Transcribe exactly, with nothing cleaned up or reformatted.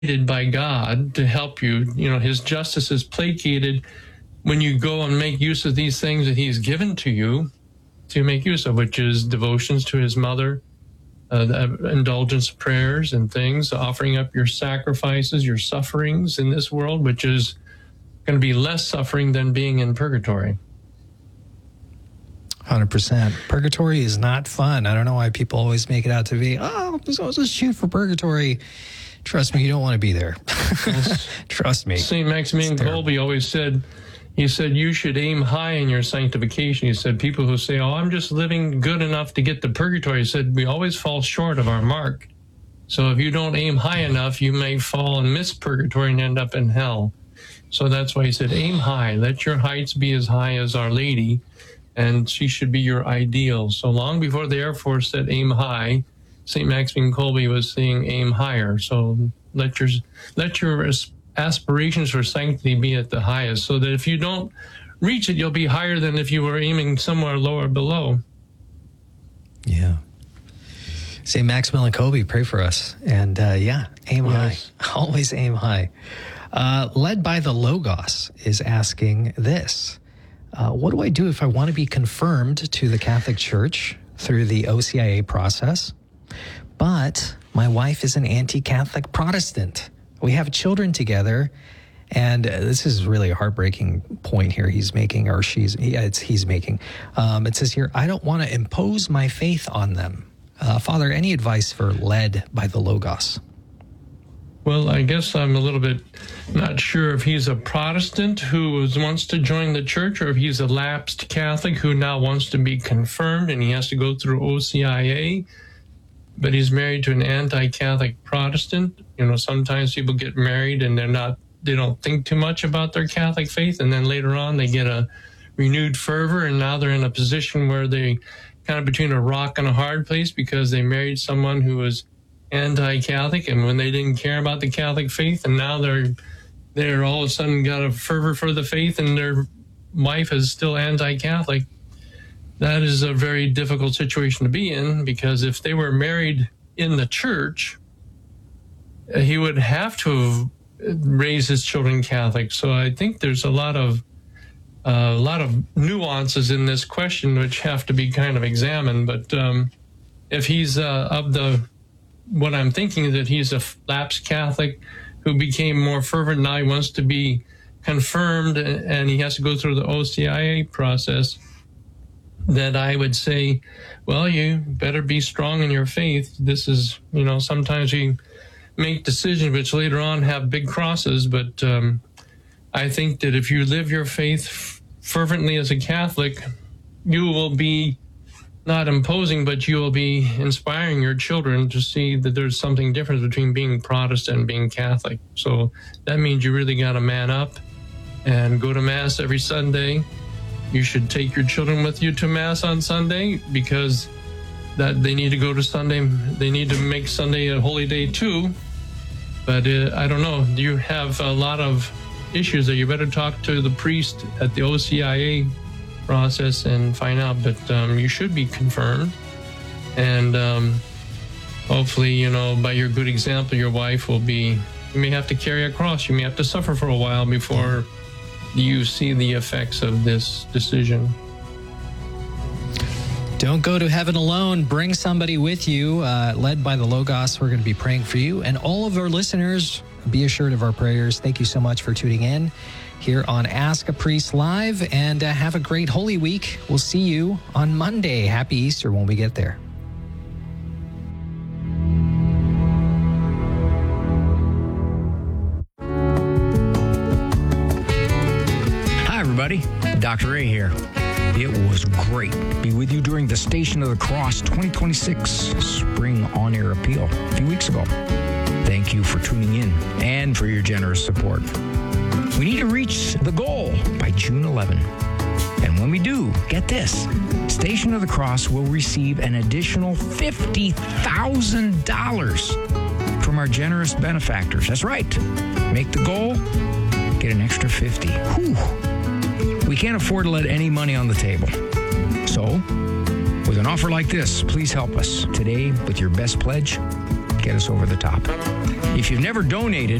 by God to help you. You know, his justice is placated when you go and make use of these things that he's given to you to make use of, which is devotions to his mother, uh, the indulgence prayers and things, offering up your sacrifices, your sufferings in this world, which is going to be less suffering than being in purgatory. one hundred percent. Purgatory is not fun. I don't know why people always make it out to be, oh, let's just shoot for purgatory. Trust me, you don't want to be there. Trust me. Saint Maximilian Kolbe always said, he said, you should aim high in your sanctification. He said, people who say, oh, I'm just living good enough to get to purgatory, he said, we always fall short of our mark. So if you don't aim high enough, you may fall and miss purgatory and end up in hell. So that's why he said, aim high. Let your heights be as high as Our Lady, and she should be your ideal. So long before the Air Force said aim high, Saint Maximilian Kolbe was saying aim higher. So let your let your aspirations for sanctity be at the highest, so that if you don't reach it, you'll be higher than if you were aiming somewhere lower below. Yeah. Saint Maximilian Kolbe, pray for us. And uh, yeah, aim yes. high. Always aim high. Uh, Led by the Logos is asking this. Uh, what do I do if I want to be confirmed to the Catholic Church through the O C I A process, but my wife is an anti-Catholic Protestant? We have children together, and uh, this is really a heartbreaking point here he's making, or she's yeah, it's he's making. Um, it says here, I don't want to impose my faith on them. Uh, Father, any advice for Led by the Logos? Well, I guess I'm a little bit not sure if he's a Protestant who wants to join the church, or if he's a lapsed Catholic who now wants to be confirmed and he has to go through O C I A, but he's married to an anti-Catholic Protestant. You know, sometimes people get married and they're not, they don't think too much about their Catholic faith, and then later on they get a renewed fervor, and now they're in a position where they kind of between a rock and a hard place because they married someone who was anti-Catholic, and when they didn't care about the Catholic faith, and now they're they're all of a sudden got a fervor for the faith, and their wife is still anti-Catholic. That is a very difficult situation to be in, because if they were married in the church, he would have to raise his children Catholic. So I think there's a lot of uh, a lot of nuances in this question which have to be kind of examined. But um, if he's uh, of the what I'm thinking is that he's a lapsed Catholic who became more fervent. Now he wants to be confirmed, and he has to go through the O C I A process. That I would say, well, you better be strong in your faith. This is, you know, sometimes we make decisions which later on have big crosses, but um, I think that if you live your faith fervently as a Catholic, you will be not imposing, but you will be inspiring your children to see that there's something different between being Protestant and being Catholic. So that means you really got to man up and go to Mass every Sunday. You should take your children with you to Mass on Sunday, because that they need to go to Sunday. They need to make Sunday a holy day too. But uh, I don't know. You have a lot of issues that you better talk to the priest at the O C I A process and find out, but um, you should be confirmed, and um, hopefully, you know, by your good example, your wife will be, you may have to carry a cross, you may have to suffer for a while before you see the effects of this decision. Don't go to heaven alone. Bring somebody with you. Uh, Led by the Logos, we're going to be praying for you, and all of our listeners, be assured of our prayers. Thank you so much for tuning in here on Ask a Priest Live, and uh, have a great Holy Week. We'll see you on Monday. Happy Easter when we get there. Hi, everybody. Doctor Ray here. It was great to be with you during the Station of the Cross twenty twenty-six Spring On-Air Appeal a few weeks ago. Thank you for tuning in and for your generous support. We need to reach the goal by June eleventh. And when we do, get this, Station of the Cross will receive an additional fifty thousand dollars from our generous benefactors. That's right. Make the goal, get an extra fifty. Whew. We can't afford to let any money on the table. So, with an offer like this, please help us today with your best pledge. get us over the top. If you've never donated,